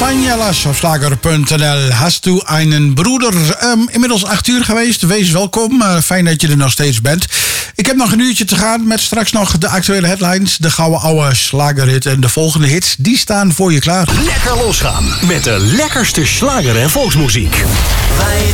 Vanjellas op slager.nl. Hast u einen broeder? Inmiddels 8 uur geweest. Wees welkom. Fijn dat je er nog steeds bent. Ik heb nog een uurtje te gaan met straks nog de actuele headlines. De gouden oude slagerhit en de volgende hits. Die staan voor je klaar. Lekker losgaan met de lekkerste slager en volksmuziek. Wij